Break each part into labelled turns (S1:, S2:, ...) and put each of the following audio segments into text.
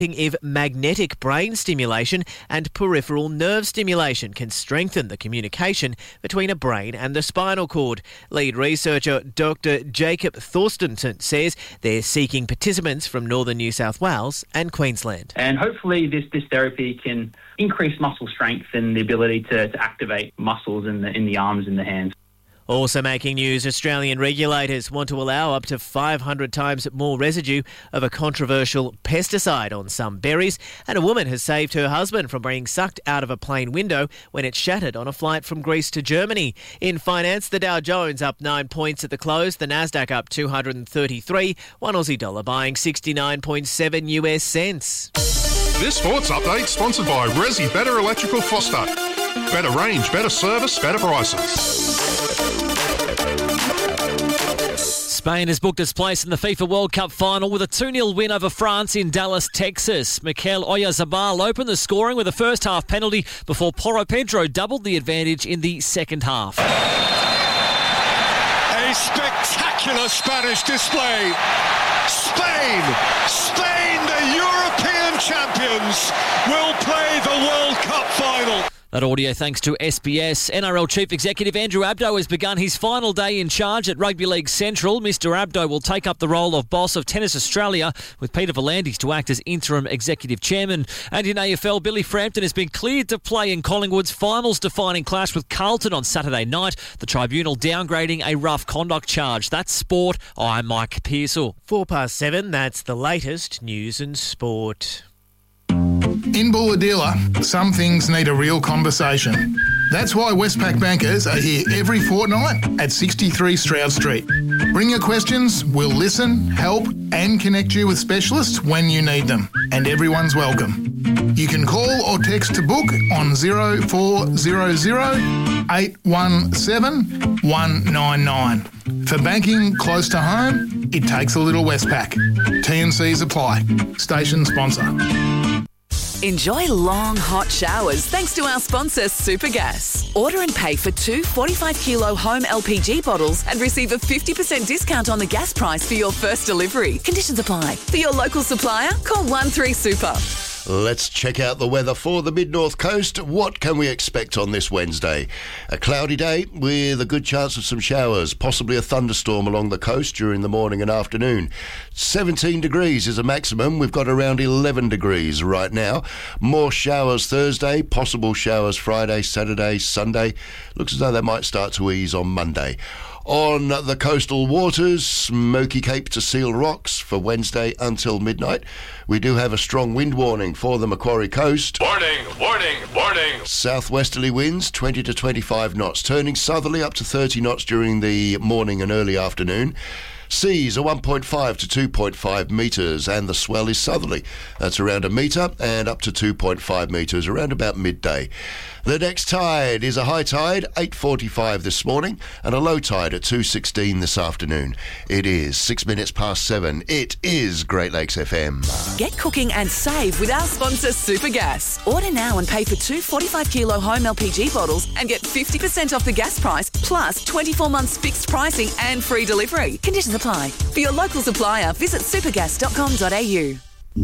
S1: if magnetic brain stimulation and peripheral nerve stimulation can strengthen the communication between a brain and the spinal cord. Lead researcher Dr. Jacob Thorstenson says they're seeking participants from northern New South Wales and Queensland.
S2: And hopefully this therapy can increase muscle strength and the ability to activate muscles in the arms and the hands.
S1: Also making news, Australian regulators want to allow up to 500 times more residue of a controversial pesticide on some berries, and a woman has saved her husband from being sucked out of a plane window when it shattered on a flight from Greece to Germany. In finance, the Dow Jones up 9 points at the close, the Nasdaq up 233, one Aussie dollar buying 69.7 US cents.
S3: This sports update sponsored by Resi Better Electrical Foster. Better range, better service, better prices.
S4: Spain has booked its place in the FIFA World Cup final with a 2-0 win over France in Dallas, Texas. Mikel Oyarzabal opened the scoring with a first-half penalty before Porro Pedro doubled the advantage in the second half.
S5: A spectacular Spanish display. Spain, the European champions, will play the World Cup final.
S4: That audio thanks to SBS. NRL Chief Executive Andrew Abdo has begun his final day in charge at Rugby League Central. Mr Abdo will take up the role of boss of Tennis Australia, with Peter V'landys to act as interim executive chairman. And in AFL, Billy Frampton has been cleared to play in Collingwood's finals-defining clash with Carlton on Saturday night. The tribunal downgrading a rough conduct charge. That's sport. I'm Mike Pearsall.
S1: 7:04, that's the latest news and sport.
S6: In Bulahdelah, some things need a real conversation. That's why Westpac bankers are here every fortnight at 63 Stroud Street. Bring your questions, we'll listen, help and connect you with specialists when you need them. And everyone's welcome. You can call or text to book on 0400 817 199. For banking close to home, it takes a little Westpac. T&Cs apply. Station sponsor.
S7: Enjoy long, hot showers thanks to our sponsor, Supergas. Order and pay for 2 45-kilo home LPG bottles and receive a 50% discount on the gas price for your first delivery. Conditions apply. For your local supplier, call 13Super.
S8: Let's check out the weather for the mid-north coast. What can we expect on this Wednesday? A cloudy day with a good chance of some showers, possibly a thunderstorm along the coast during the morning and afternoon. 17 degrees is a maximum. We've got around 11 degrees right now. More showers Thursday, possible showers Friday, Saturday, Sunday. Looks as though they might start to ease on Monday. On the coastal waters, Smoky Cape to Seal Rocks for Wednesday until midnight. We do have a strong wind warning for the Macquarie coast.
S9: Warning, warning, warning.
S8: Southwesterly winds 20 to 25 knots, turning southerly up to 30 knots during the morning and early afternoon. Seas are 1.5 to 2.5 metres and the swell is southerly. That's around a metre and up to 2.5 metres around about midday. The next tide is a high tide, 8:45 this morning, and a low tide at 2:16 this afternoon. It is 6 minutes past 7. It is Great Lakes FM.
S7: Get cooking and save with our sponsor, Supergas. Order now and pay for 2 45-kilo home LPG bottles and get 50% off the gas price, plus 24 months fixed pricing and free delivery. Conditions apply. For your local supplier, visit supergas.com.au.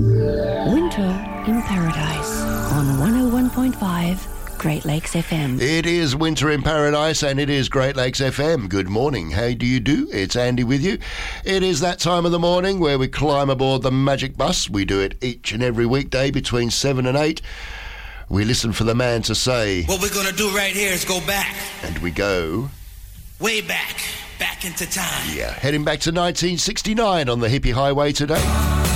S10: Winter in Paradise on 101.5 Great Lakes FM.
S8: It is Winter in Paradise and it is Great Lakes FM. Good morning. How do you do? It's Andy with you. It is that time of the morning where we climb aboard the Magic Bus. We do it each and every weekday between 7 and 8. We listen for the man to say,
S11: what we're going to do right here is go back.
S8: And we go
S11: way back into time.
S8: Yeah, heading back to 1969 on the hippie highway today.